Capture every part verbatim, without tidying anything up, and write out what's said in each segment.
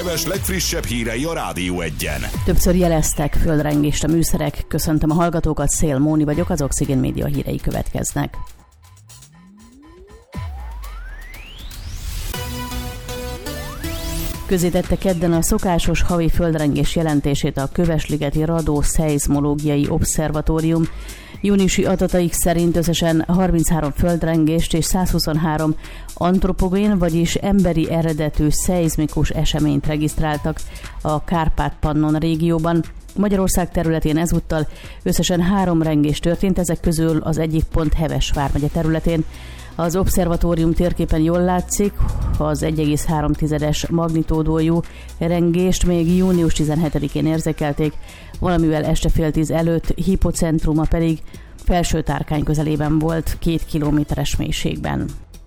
Heves legfrissebb hírei a Rádió Egyen. Többször jeleztek földrengést a műszerek. Köszöntöm a hallgatókat, Szél Móni vagyok, az Oxygen Média hírei következnek. Közzétette kedden a szokásos havi földrengés jelentését a Kövesligeti Radioszeizmológiai Obszervatórium. Júniusi adataik szerint összesen harminchárom földrengést és százhuszonhárom antropogén, vagyis emberi eredetű szeizmikus eseményt regisztráltak a Kárpát-Pannon régióban. Magyarország területén ezúttal összesen három rengés történt, ezek közül az egyik pont Heves vármegye területén. Az obszervatórium térképen jól látszik, az egy egész három magnitódójú rengést még június tizenhetedikén érzékelték, valamivel este fél tíz előtt, hipocentruma pedig Felső Tárkány közelében volt, két kilométeres mélységben.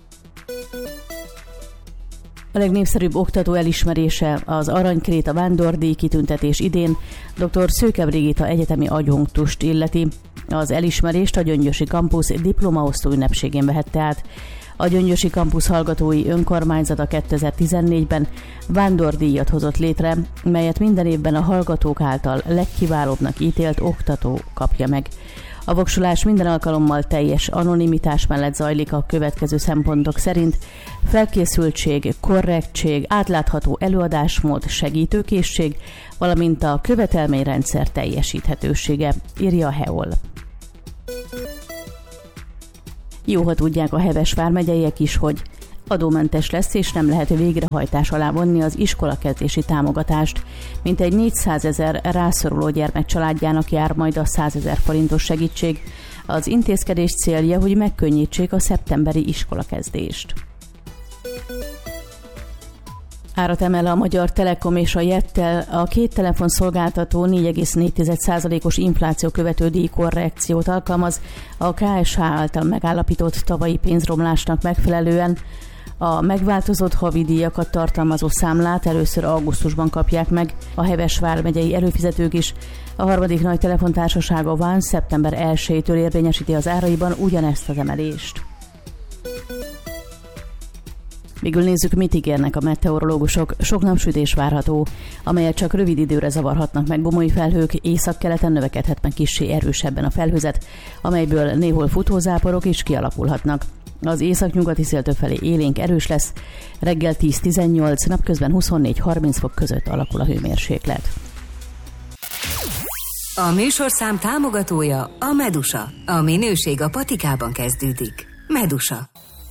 A legnépszerűbb oktató elismerése az Aranykréta Vándordíj kitüntetés idén dr. Szőke Brigitta egyetemi adjunktust illeti. Az elismerést a Gyöngyösi Kampusz diplomaosztó ünnepségén vehette át. A Gyöngyösi Kampusz hallgatói önkormányzata kétezer-tizennégyben vándordíjat hozott létre, melyet minden évben a hallgatók által legkiválóbbnak ítélt oktató kapja meg. A voksolás minden alkalommal teljes anonimitás mellett zajlik a következő szempontok szerint: felkészültség, korrektség, átlátható előadásmód, segítőkészség, valamint a követelményrendszer teljesíthetősége, írja a hé e o el. Jó, ha tudják a Heves vármegyeiek is, hogy adómentes lesz, és nem lehet végrehajtás alá vonni az iskolakezdési támogatást. Mintegy négyszázezer rászoruló gyermek családjának jár majd a százezer forintos segítség. Az intézkedés célja, hogy megkönnyítsék a szeptemberi iskolakezdést. Árat emel a Magyar Telekom és a Jettel. A két telefonszolgáltató négy egész négy százalékos infláció követő díjkorrekciót alkalmaz a ká es há által megállapított tavalyi pénzromlásnak megfelelően. A megváltozott havi díjakat tartalmazó számlát először augusztusban kapják meg a Heves vármegyei előfizetők is. A harmadik nagy telefontársaság, a Ván szeptember elsejétől érvényesíti az áraiban ugyanezt az emelést. Végül nézzük, mit ígérnek a meteorológusok. Sok napsütés várható, amelyet csak rövid időre zavarhatnak meg gomoly felhők, északkeleten növekedhet meg kissé erősebben a felhőzet, amelyből néhol futózáporok is kialakulhatnak. Az északnyugati szél többfelé élénk erős lesz, reggel tíz-tizennyolc, napközben huszonnégy-harminc fok között alakul a hőmérséklet. A műsorszám támogatója a Medusa. A minőség a patikában kezdődik. Medusa.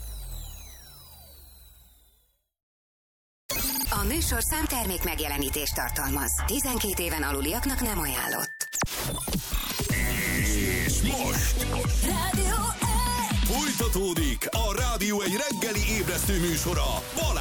A műsorszám termék megjelenítést tartalmaz. tizenkét éven aluliaknak nem ajánlott. És most Rádió folytatódik a Rádió egy reggeli ébresztő műsora Balázs!